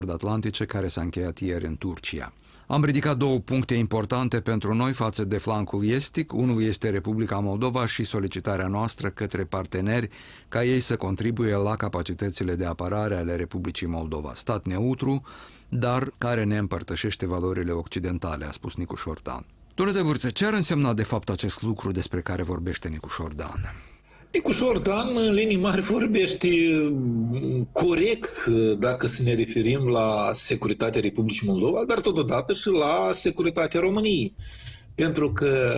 Atlantice care s-a încheiat ieri în Turcia. Am ridicat două puncte importante pentru noi față de flancul estic. Unul este Republica Moldova și solicitarea noastră către parteneri ca ei să contribuie la capacitățile de apărare ale Republicii Moldova. Stat neutru, dar care ne împărtășește valorile occidentale, a spus Nicu Șordan. Domnule de Vârță, ce ar însemna de fapt acest lucru despre care vorbește Nicu Șordan? Nicu Șordan, în linii mari, vorbește corect dacă să ne referim la securitatea Republicii Moldova, dar totodată și la securitatea României. Pentru că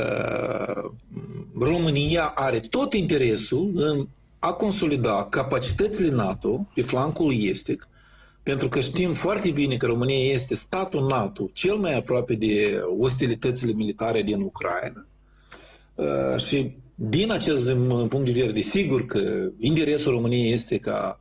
România are tot interesul în a consolida capacitățile NATO pe flancul estic, pentru că știm foarte bine că România este statul NATO cel mai aproape de ostilitățile militare din Ucraina și din acest punct de vedere, desigur că interesul României este ca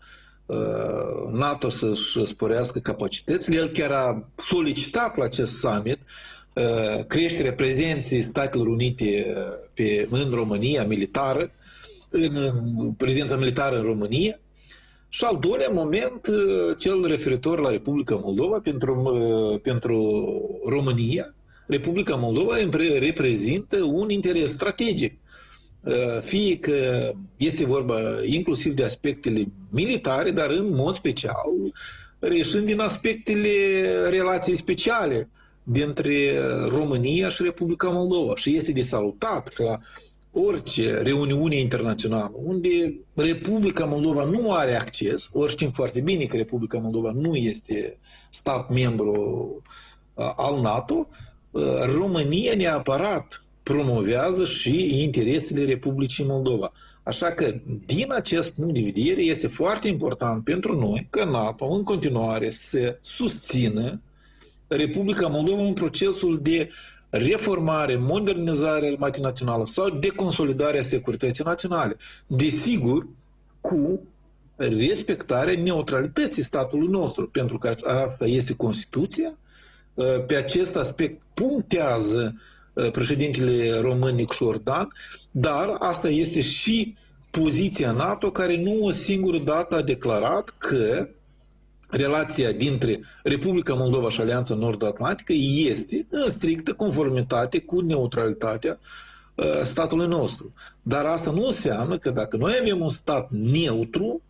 NATO să-și sporească capacitățile. El chiar a solicitat la acest summit creșterea prezenței Statelor Unite în România militară, în prezența militară în România. Și al doilea moment, cel referitor la Republica Moldova pentru România. Republica Moldova reprezintă un interes strategic. Fie că este vorba inclusiv de aspectele militare, dar în mod special reieșind din aspectele relației speciale dintre România și Republica Moldova. Și este de salutat ca orice reuniune internațională unde Republica Moldova nu are acces, ori știm foarte bine că Republica Moldova nu este stat membru al NATO, România neapărat promovează și interesele Republicii Moldova. Așa că, din acest punct de vedere, este foarte important pentru noi că NATO în continuare să susțină Republica Moldova în procesul de reformare, modernizare armatei naționale sau de consolidare a securității naționale. Desigur, cu respectarea neutralității statului nostru, pentru că asta este Constituția. Pe acest aspect punctează președintele român Nicu Șordan, dar asta este și poziția NATO, care nu o singură dată a declarat că relația dintre Republica Moldova și Alianța Nord-Atlantică este în strictă conformitate cu neutralitatea statului nostru. Dar asta nu înseamnă că dacă noi avem un stat neutru,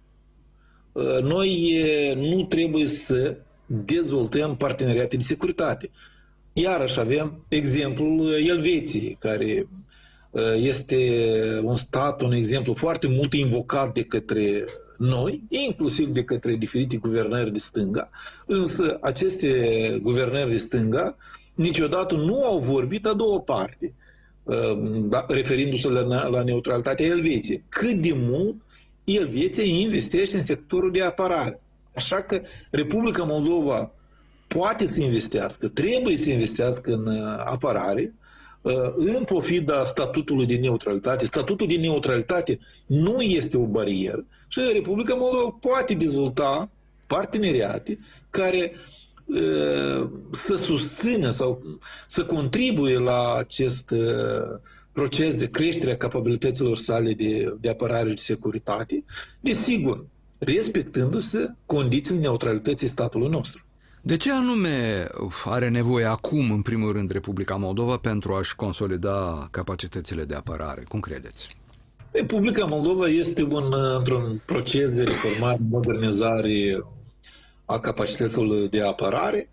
noi nu trebuie să dezvoltăm parteneriate de securitate. Iarăși avem exemplul Elveției, care este un stat, un exemplu foarte mult invocat de către noi, inclusiv de către diferite guvernări de stânga, însă aceste guvernări de stânga niciodată nu au vorbit a doua parte, referindu-se la neutralitatea Elveției. Cât de mult Elveția investește în sectorul de apărare. Așa că Republica Moldova poate să investească, trebuie să investească în apărare, în pofida statutului de neutralitate. Statutul de neutralitate nu este o barieră și Republica Moldova poate dezvolta parteneriate care să susțină sau să contribuie la acest proces de creștere a capabilităților sale de apărare și de securitate, desigur, respectându-se condițiile neutralității statului nostru. De ce anume are nevoie acum, în primul rând, Republica Moldova pentru a-și consolida capacitățile de apărare? Cum credeți? Republica Moldova este într-un proces de reformare, modernizare a capacităților de apărare.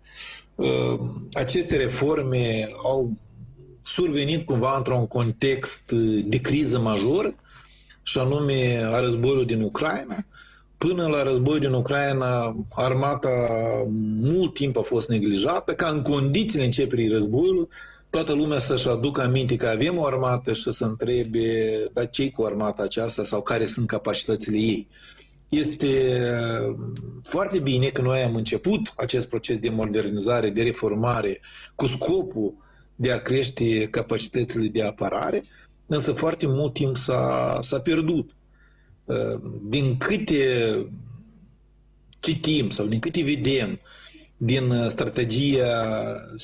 Aceste reforme au survenit cumva într-un context de criză majoră, și anume a războiului din Ucraina. Până la războiul din Ucraina, armata mult timp a fost neglijată, ca în condițiile începerii războiului, toată lumea să-și aducă aminte că avem o armată și să se întrebe, dar ce-i cu armata aceasta sau care sunt capacitățile ei. Este foarte bine că noi am început acest proces de modernizare, de reformare, cu scopul de a crește capacitățile de apărare, însă foarte mult timp s-a pierdut. Din câte citim sau din câte vedem din strategia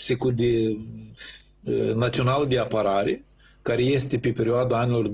națională de apărare, care este pe perioada anilor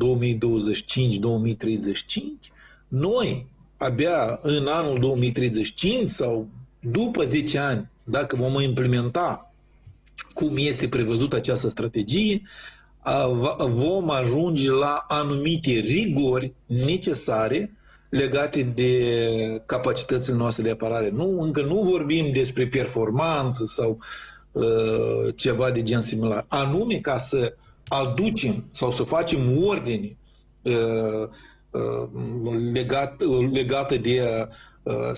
2025-2035, noi abia în anul 2035 sau după 10 ani, dacă vom implementa cum este prevăzută această strategie, vom ajunge la anumite rigori necesare legate de capacitățile noastre de apărare. Încă nu vorbim despre performanță sau ceva de gen similar. Anume ca să aducem sau să facem ordine legată de